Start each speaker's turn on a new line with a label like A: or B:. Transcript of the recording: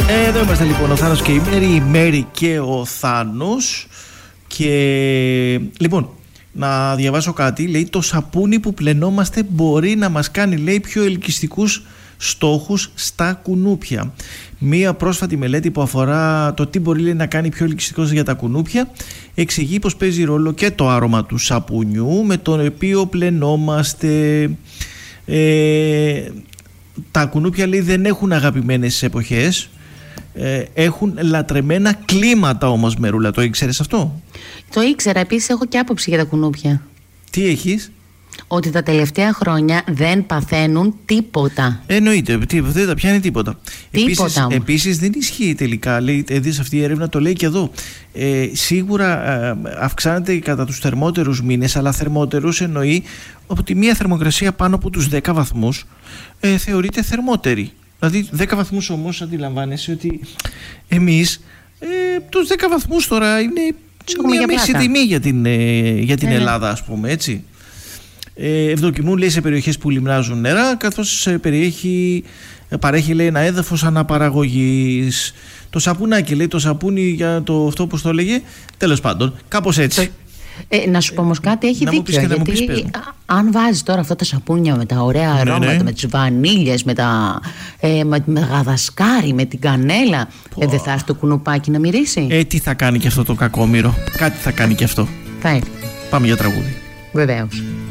A: Εδώ είμαστε λοιπόν, ο Θάνος και η Μέρη και ο Θάνος. Και λοιπόν, να διαβάσω κάτι. Λέει, το σαπούνι που πλενόμαστε μπορεί να μας κάνει, λέει, πιο ελκυστικούς στόχους στα κουνούπια. Μία πρόσφατη μελέτη που αφορά το τι μπορεί, λέει, να κάνει πιο ελκυστικός για τα κουνούπια εξηγεί πως παίζει ρόλο και το άρωμα του σαπουνιού με τον οποίο πλενόμαστε. Τα κουνούπια, λέει, δεν έχουν αγαπημένες εποχές. Έχουν λατρεμένα κλίματα όμως, Μερούλα. Το ήξερες αυτό?
B: Το ήξερα. Επίσης έχω και άποψη για τα κουνούπια.
A: Τι έχεις?
B: Ότι τα τελευταία χρόνια δεν παθαίνουν τίποτα.
A: Εννοείται, δεν τα πιάνει τίποτα. Επίσης δεν ισχύει τελικά. Λέει, δεις, αυτή η έρευνα το λέει και εδώ. Σίγουρα αυξάνεται κατά τους θερμότερους μήνες, αλλά θερμότερους εννοεί ότι μία θερμοκρασία πάνω από τους 10 βαθμούς θεωρείται θερμότερη. Δηλαδή 10 βαθμούς όμως, αντιλαμβάνεσαι ότι εμείς τους 10 βαθμούς τώρα είναι μια μέση τιμή για την Ελλάδα, ας πούμε, έτσι. Ευδοκιμούν, λέει, σε περιοχές που λιμνάζουν νερά, καθώς παρέχει, λέει, ένα έδαφος αναπαραγωγής. Το σαπουνάκι, λέει, το σαπούνι για αυτό που το έλεγε, τέλος πάντων, κάπως έτσι.
B: Να σου πω όμως κάτι, έχει δίκιο. Γιατί αν βάζεις τώρα αυτά τα σαπούνια με τα ωραία αρώματα, με τις βανίλιες, με γαδασκάρι, με την κανέλα, δεν θα έρθει το κουνουπάκι να μυρίσει?
A: Τι θα κάνει και αυτό το κακόμοιρο? Κάτι θα κάνει και αυτό.
B: Θα έρθει.
A: Πάμε για τραγούδι.
B: Βεβαίως.